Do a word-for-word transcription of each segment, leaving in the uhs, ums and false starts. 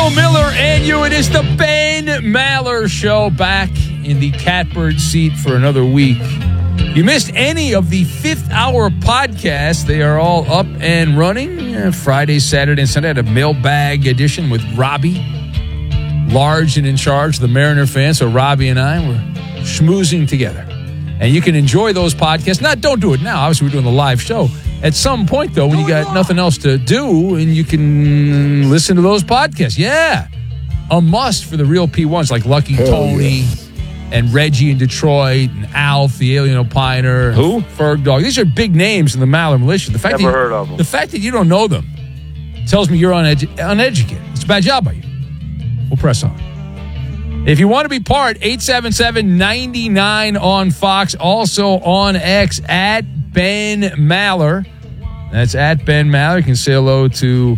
Bill Miller and you. It is the Ben Maller Show, back in the catbird seat for another week. You missed any of the fifth hour podcasts. They are all up and running. Uh, Friday, Saturday, and Sunday. I had a mailbag edition with Robbie, large and in charge, the Mariner fan. So Robbie and I were schmoozing together. And you can enjoy those podcasts. Not, don't do it now. Obviously, we're doing the live show. At some point, though, when you got nothing else to do, and you can listen to those podcasts. Yeah. A must for the real P ones, like Lucky Hell Tony yeah. and Reggie in Detroit and Alf, the Alien Opiner. Who? Ferg Dog. These are big names in the Maller militia. The fact Never that you, heard of them. The fact that you don't know them tells me you're unedu- uneducated. It's a bad job by you. We'll press on. If you want to be part, eight seven seven, nine nine on Fox. Also on X, at Ben Maller. That's at Ben Maller. You can say hello to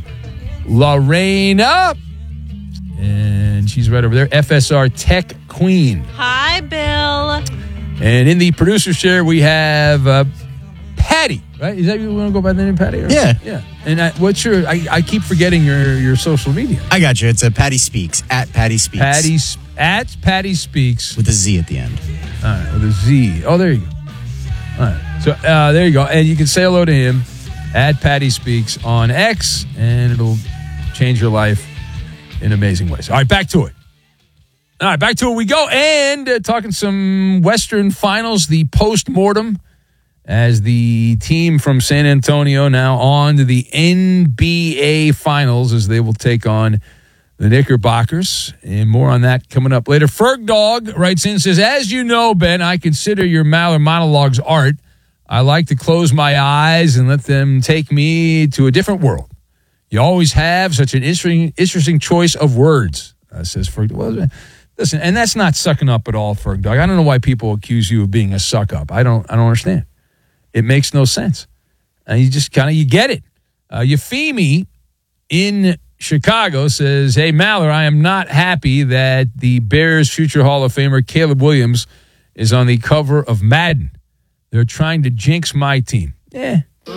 Lorena. And she's right over there. F S R Tech Queen. Hi, Bill. And in the producer chair, we have uh, Patty. Right? Is that you want to go by the name Patty? Or? Yeah. Yeah. And I, what's your, I, I keep forgetting your, your social media. I got you. It's a Patty Speaks, at Patty Speaks. Patty, at Patty Speaks. With a Z at the end. All right, with a Z. Oh, there you go. All right. So uh, there you go. And you can say hello to him at Patty Speaks on X, and it'll change your life in amazing ways. All right, back to it. All right, back to it we go. And uh, talking some Western Finals, the post-mortem, as the team from San Antonio now on to the N B A Finals, as they will take on the Knickerbockers. And more on that coming up later. Ferg Dog writes in and says, as you know, Ben, I consider your Maller monologues art. I like to close my eyes and let them take me to a different world. You always have such an interesting, interesting choice of words, uh, says Ferg. Well, listen, and that's not sucking up at all, Ferg Dog. I don't know why people accuse you of being a suck up. I don't. I don't understand. It makes no sense. And you just kind of you get it. Uh, Euphemie in Chicago says, "Hey Maller, I am not happy that the Bears' future Hall of Famer Caleb Williams is on the cover of Madden. They're trying to jinx my team." Yeah.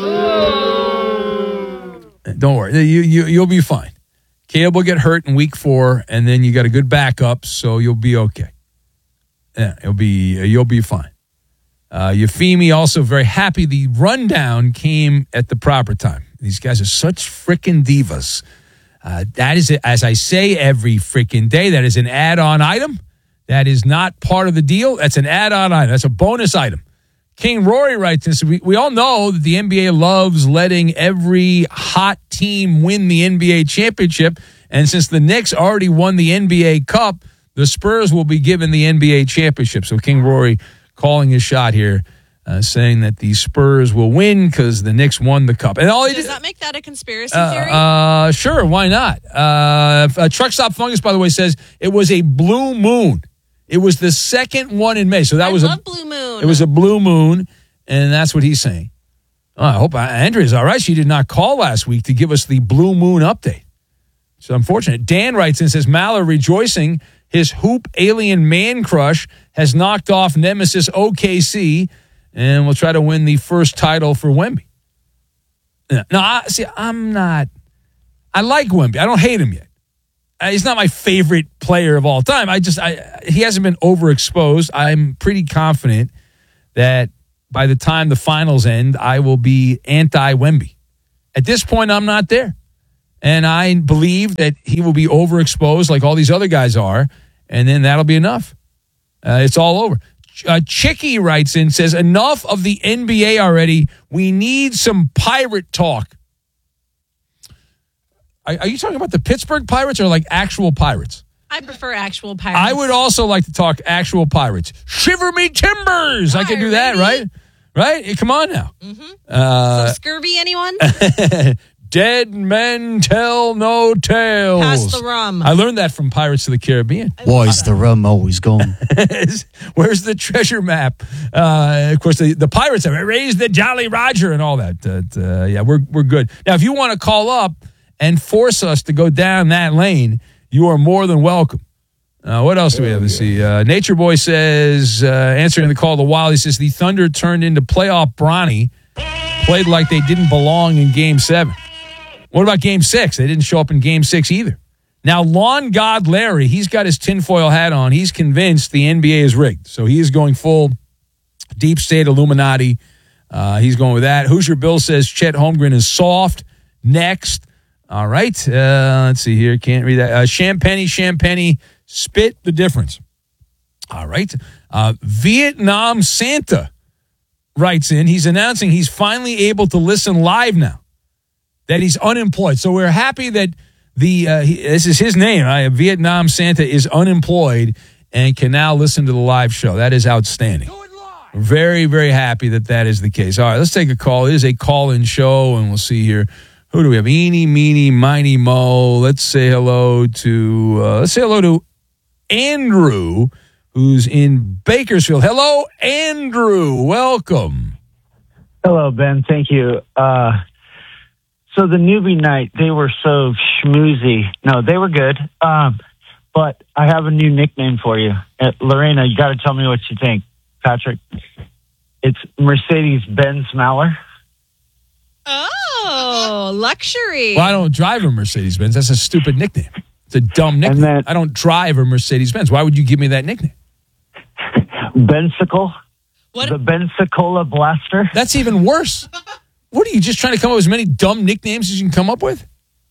Don't worry. You, you, you'll be fine. Caleb will get hurt in week four, and then you got a good backup, so you'll be okay. Yeah, it'll be, you'll be fine. Uh, Euphemie also very happy the rundown came at the proper time. These guys are such freaking divas. Uh, that is, as I say every freaking day, that is an add-on item. That is not part of the deal. That's an add-on item. That's a bonus item. King Rory writes this. We, we all know that the N B A loves letting every hot team win the N B A championship. And since the Knicks already won the N B A Cup, the Spurs will be given the N B A championship. So King Rory calling his shot here, uh, saying that the Spurs will win because the Knicks won the Cup. And all Does did, that make that a conspiracy uh, theory? Uh, sure, why not? Uh, uh, Truck Stop Fungus, by the way, says it was a blue moon. It was the second one in May. So that I was love a blue moon. It was a blue moon, and that's what he's saying. Oh, I hope Andrea's all right. She did not call last week to give us the blue moon update. So unfortunate. Dan writes and says, Maller rejoicing his hoop alien man crush has knocked off Nemesis O K C and will try to win the first title for Wemby. No, I, see, I'm not. I like Wemby. I don't hate him yet. Uh, he's not my favorite player of all time. I just, I he hasn't been overexposed. I'm pretty confident that by the time the finals end, I will be anti-Wemby. At this point, I'm not there. And I believe that he will be overexposed like all these other guys are, and then that'll be enough. Uh, it's all over. Uh, Chicky writes in, says, enough of the N B A already. We need some pirate talk. Are, are you talking about the Pittsburgh Pirates or like actual pirates? I prefer actual pirates. I would also like to talk actual pirates. Shiver me timbers. I can do that, right? Right? Come on now. Mm-hmm. Uh, Some scurvy, anyone? Dead men tell no tales. Pass the rum. I learned that from Pirates of the Caribbean. Why is the rum always gone? Where's the treasure map? Uh, of course, the, the Pirates have raised the Jolly Roger and all that. Uh, uh, yeah, we're we're good. Now, if you want to call up and force us to go down that lane, you are more than welcome. Uh, what else do we have to see? Uh, Nature Boy says, uh, answering the call of the Wild, he says, the Thunder turned into playoff Bronny, played like they didn't belong in Game seven. What about Game six? They didn't show up in Game six either. Now, lawn god Larry, he's got his tinfoil hat on. He's convinced the N B A is rigged. So he is going full deep state Illuminati. Uh, he's going with that. Hoosier Bill says Chet Holmgren is soft. Next. All right. Uh, let's see here. Can't read that. Uh, Champagne, Champagne, spit the difference. All right. Uh, Vietnam Santa writes in. He's announcing he's finally able to listen live now, that he's unemployed. So we're happy that the uh, he, this is his name. Uh, Vietnam Santa is unemployed and can now listen to the live show. That is outstanding. We're very, very happy that that is the case. All right, let's take a call. It is a call-in show, and we'll see here. Who do we have? Eeny, meeny, miny, mo. Let's say hello to, uh, let's say hello to Andrew, who's in Bakersfield. Hello, Andrew. Welcome. Hello, Ben. Thank you. Uh, so the newbie night, they were so schmoozy. No, they were good. Um, but I have a new nickname for you. Uh, Lorena, you got to tell me what you think. Patrick, it's Mercedes-Benz Maller. Oh, luxury. Well, I don't drive a Mercedes-Benz. That's a stupid nickname. It's a dumb nickname. then- I don't drive a Mercedes-Benz. Why would you give me that nickname? Bensicle. What? The Bensicola Blaster. That's even worse. What are you, just trying to come up with as many dumb nicknames as you can come up with?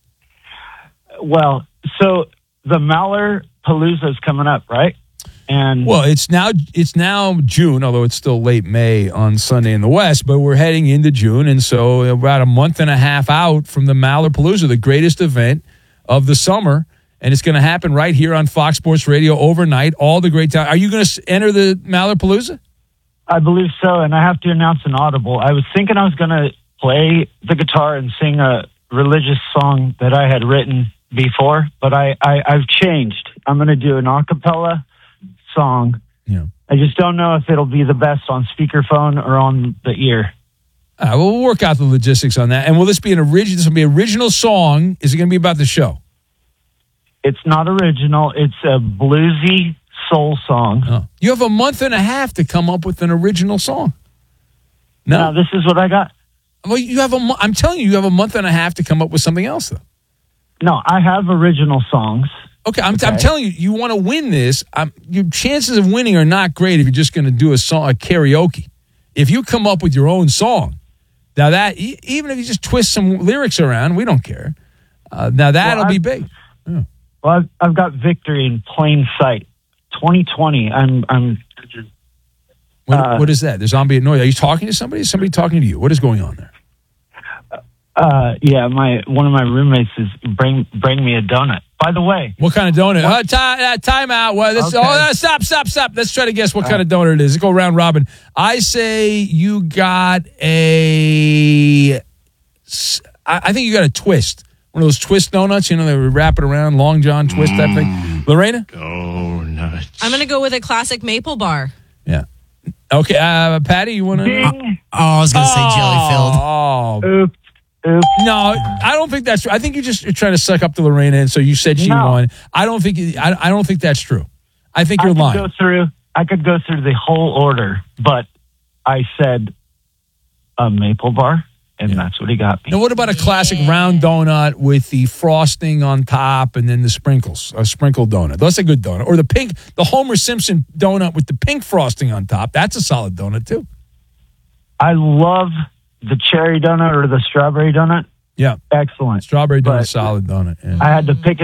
Well, so the Maller Palooza's coming up, right? And Well, it's now it's now June, although it's still late May on Sunday in the West, but we're heading into June, and so about a month and a half out from the Mallarpalooza, the greatest event of the summer, and it's going to happen right here on Fox Sports Radio overnight, all the great time. Are you going to enter the Mallarpalooza? I believe so, and I have to announce an audible. I was thinking I was going to play the guitar and sing a religious song that I had written before, but I, I, I've changed. I'm going to do an a cappella song. Yeah. I just don't know if it'll be the best on speakerphone or on the ear. All right, well, we'll work out the logistics on that. And will this be an original? This will be an original song? Is it going to be about the show? It's not original. It's a bluesy soul song. Oh. You have a month and a half to come up with an original song. No, Now, this is what I got. well, you have a. mo- I'm telling you, you have a month and a half to come up with something else, though. No, I have original songs. Okay, I'm, I'm Okay. telling you, you want to win this. Um, your chances of winning are not great if you're just going to do a song, a karaoke. If you come up with your own song, now that e- even if you just twist some lyrics around, we don't care. Uh, now that'll Well, be I've- big. Well, I've, I've got victory in plain sight. twenty twenty. I'm. I'm. What, uh, what is that? There's ambient noise. Are you talking to somebody? Is somebody talking to you? What is going on there? Uh, yeah. My one of my roommates is bring bring me a donut. By the way, What kind of donut? Uh, ti- uh, time out. Well, let's, Okay. oh, uh, stop, stop, stop. Let's try to guess what kind of donut it is. Let's go round robin. I say you got a. s- I I think you got a twist. One of those twist donuts. You know, they wrap it around, Long John twist, that thing. Lorena? Donuts. I'm going to go with a classic maple bar. Yeah. Okay, uh, Patty, you want to? ding. Oh, I was going to say jelly filled. Oh, Oops. Oops. no, I don't think that's true. I think you just you're trying to suck up to Lorena, and so you said she No. won. I don't think I, I don't think that's true. I think I you're could lying. go through. I could go through the whole order, but I said a maple bar, and that's what he got me. Now, what about a classic round donut with the frosting on top and then the sprinkles? A sprinkled donut. That's a good donut. Or the pink, the Homer Simpson donut with the pink frosting on top. That's a solid donut, too. I love the cherry donut or the strawberry donut. Yeah. Excellent. Strawberry donut, But- solid donut. Yeah. I had to pick